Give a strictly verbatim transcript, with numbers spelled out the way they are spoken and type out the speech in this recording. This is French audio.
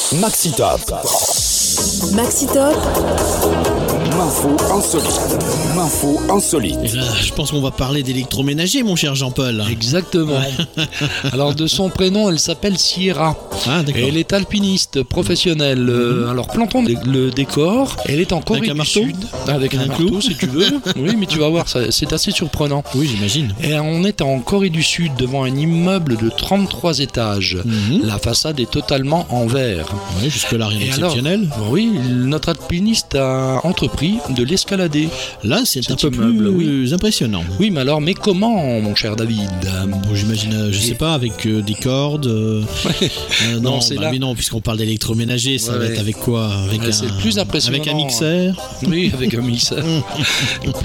Maxi Top. Maxi Top. L'info insolite. L'info insolite. Et là, je pense qu'on va parler d'électroménager, mon cher Jean-Paul. Exactement. Alors, de son prénom, elle s'appelle Sierra. Ah, d'accord. Et elle est alpiniste professionnelle. Mm-hmm. Euh, alors, plantons le décor. Elle est en Corée Avec un du marteau Sud. Avec un, un marteau, clou. Si tu veux. Oui, mais tu vas voir, ça, c'est assez surprenant. Oui, j'imagine. Et on est en Corée du Sud, devant un immeuble de trente-trois étages. Mm-hmm. La façade est totalement en verre. Oui, jusque-là, rien Et d'exceptionnel. Alors, oui, notre alpiniste a entrepris de l'escalader. Là, c'est Cet un petit immeuble, peu oui. impressionnant. Oui, mais alors, mais comment, mon cher David? Bon, j'imagine, euh, je Et... sais pas, avec euh, des cordes. Euh, euh, non, non, c'est bah, là. Mais non, puisqu'on parle d'électroménager, ça ouais, va ouais. être avec quoi? Avec ouais, un, c'est le plus impressionnant. Avec un mixeur. Oui, avec un mixeur.